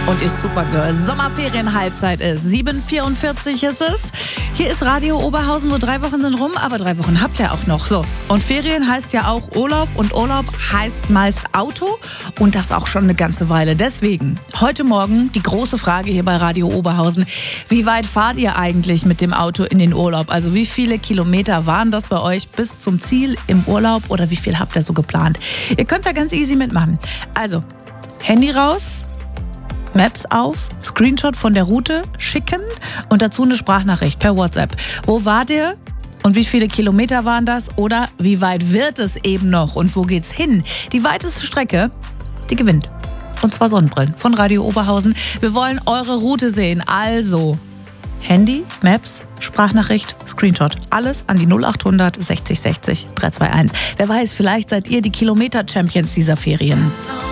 und ist Supergirl. Sommerferien-Halbzeit ist. 7:44 ist es. Hier ist Radio Oberhausen. So 3 Wochen sind rum, aber 3 Wochen habt ihr auch noch. So. Und Ferien heißt ja auch Urlaub und Urlaub heißt meist Auto und das auch schon eine ganze Weile. Deswegen heute Morgen die große Frage hier bei Radio Oberhausen. Wie weit fahrt ihr eigentlich mit dem Auto in den Urlaub? Also wie viele Kilometer waren das bei euch bis zum Ziel im Urlaub oder wie viel habt ihr so geplant? Ihr könnt da ganz easy mitmachen. Also Handy raus, Maps auf, Screenshot von der Route schicken und dazu eine Sprachnachricht per WhatsApp. Wo wart ihr und wie viele Kilometer waren das oder wie weit wird es eben noch und wo geht's hin? Die weiteste Strecke, die gewinnt. Und zwar Sonnenbrillen von Radio Oberhausen. Wir wollen eure Route sehen. Also Handy, Maps, Sprachnachricht, Screenshot. Alles an die 0800 60 60 321. Wer weiß, vielleicht seid ihr die Kilometer-Champions dieser Ferien.